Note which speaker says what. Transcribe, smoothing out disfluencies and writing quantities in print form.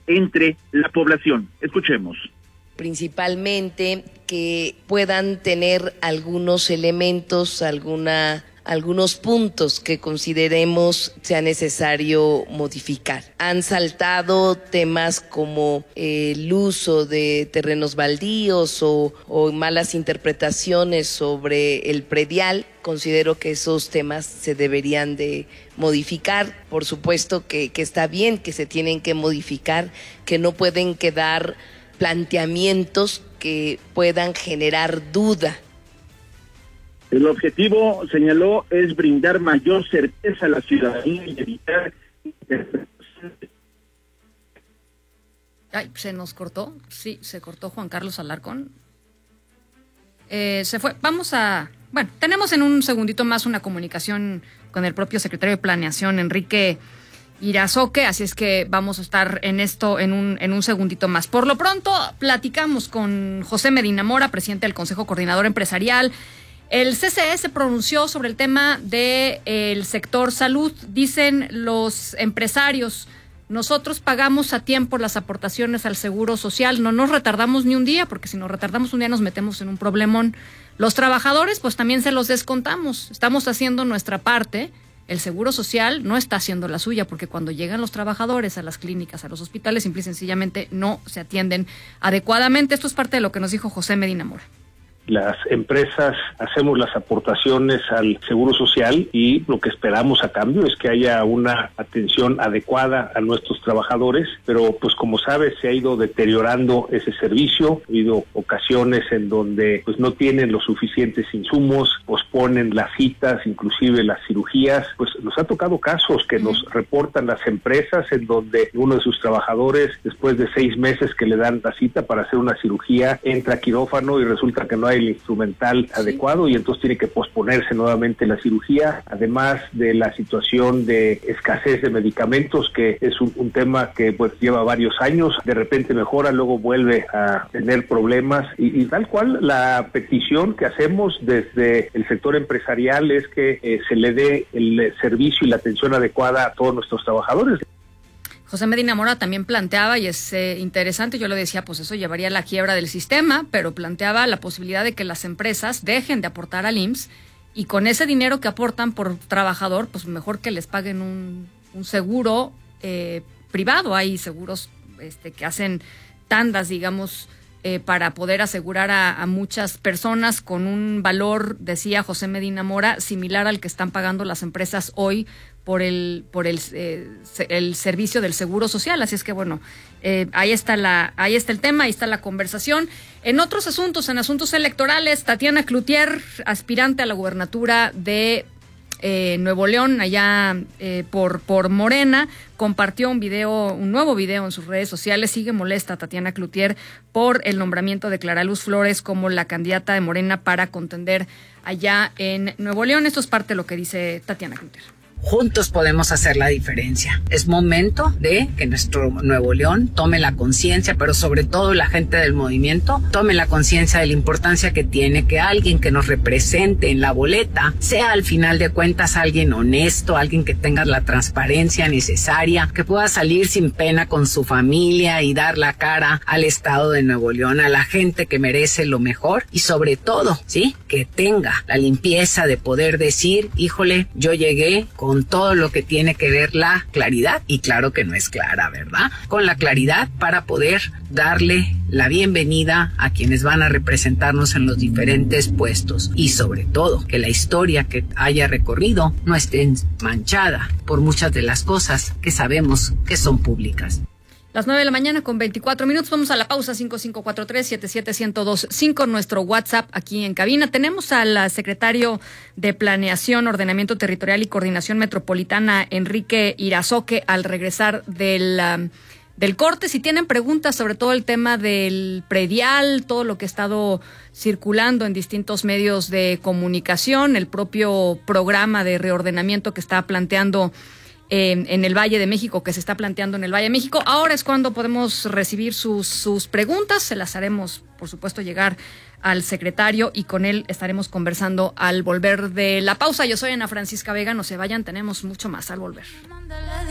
Speaker 1: entre la población. Escuchemos.
Speaker 2: Principalmente que puedan tener algunos elementos, algunos puntos que consideremos sea necesario modificar. Han saltado temas como el uso de terrenos baldíos o malas interpretaciones sobre el predial. Considero que esos temas se deberían de modificar. Por supuesto que está bien, que se tienen que modificar, que no pueden quedar planteamientos que puedan generar duda.
Speaker 1: El objetivo, señaló, es brindar mayor certeza a la ciudadanía y evitar...
Speaker 3: Ay, se nos cortó. Sí, se cortó Juan Carlos Alarcón. Se fue. Bueno, tenemos en un segundito más una comunicación con el propio secretario de Planeación, Enrique Irazoque, así es que vamos a estar en esto en un segundito más. Por lo pronto, platicamos con José Medina Mora, presidente del Consejo Coordinador Empresarial. El CCE se pronunció sobre el tema del sector salud. Dicen los empresarios, nosotros pagamos a tiempo las aportaciones al Seguro Social, no nos retardamos ni un día, porque si nos retardamos un día nos metemos en un problemón. Los trabajadores, pues también se los descontamos. Estamos haciendo nuestra parte. El Seguro Social no está haciendo la suya, porque cuando llegan los trabajadores a las clínicas, a los hospitales, simple y sencillamente no se atienden adecuadamente. Esto es parte de lo que nos dijo José Medina Mora.
Speaker 4: Las empresas hacemos las aportaciones al Seguro Social y lo que esperamos a cambio es que haya una atención adecuada a nuestros trabajadores, pero pues como sabes se ha ido deteriorando ese servicio. Ha habido ocasiones en donde pues no tienen los suficientes insumos, posponen las citas, inclusive las cirugías. Pues nos ha tocado casos que nos reportan las empresas en donde uno de sus trabajadores, después de 6 meses que le dan la cita para hacer una cirugía, entra a quirófano y resulta que no hay el instrumental adecuado y entonces tiene que posponerse nuevamente la cirugía, además de la situación de escasez de medicamentos, que es un tema que pues lleva varios años, de repente mejora, luego vuelve a tener problemas y tal cual la petición que hacemos desde el sector empresarial es que se le dé el servicio y la atención adecuada a todos nuestros trabajadores.
Speaker 3: José Medina Mora también planteaba, y es interesante, yo le decía, pues eso llevaría a la quiebra del sistema, pero planteaba la posibilidad de que las empresas dejen de aportar al IMSS y con ese dinero que aportan por trabajador, pues mejor que les paguen un seguro privado. Hay seguros que hacen tandas, digamos, para poder asegurar a muchas personas con un valor, decía José Medina Mora, similar al que están pagando las empresas hoy por el servicio del Seguro Social. Así es que bueno, ahí está el tema, ahí está la conversación. En otros asuntos, en asuntos electorales, Tatiana Cloutier, aspirante a la gubernatura de Nuevo León, allá por Morena, compartió un nuevo video en sus redes sociales. Sigue molesta Tatiana Cloutier por el nombramiento de Clara Luz Flores como la candidata de Morena para contender allá en Nuevo León. Esto es parte de lo que dice Tatiana Cloutier.
Speaker 5: Juntos podemos hacer la diferencia. Es momento de que nuestro Nuevo León tome la conciencia, pero sobre todo la gente del movimiento tome la conciencia de la importancia que tiene que alguien que nos represente en la boleta sea al final de cuentas alguien honesto, alguien que tenga la transparencia necesaria, que pueda salir sin pena con su familia y dar la cara al Estado de Nuevo León, a la gente que merece lo mejor y sobre todo, ¿sí?, que tenga la limpieza de poder decir, híjole, yo llegué con todo lo que tiene que ver la claridad, y claro que no es clara, ¿verdad? Con la claridad para poder darle la bienvenida a quienes van a representarnos en los diferentes puestos y sobre todo que la historia que haya recorrido no esté manchada por muchas de las cosas que sabemos que son públicas.
Speaker 3: Las 9:24 a.m. Vamos a la pausa. 5543-77125, nuestro WhatsApp aquí en cabina. Tenemos al secretario de Planeación, Ordenamiento Territorial y Coordinación Metropolitana, Enrique Irazoque, al regresar del corte. Si tienen preguntas sobre todo el tema del predial, todo lo que ha estado circulando en distintos medios de comunicación, el propio programa de reordenamiento que está planteando en el Valle de México, que se está planteando en el Valle de México. Ahora es cuando podemos recibir sus preguntas. Se las haremos, por supuesto, llegar al secretario y con él estaremos conversando al volver de la pausa. Yo soy Ana Francisca Vega. No se vayan, tenemos mucho más al volver.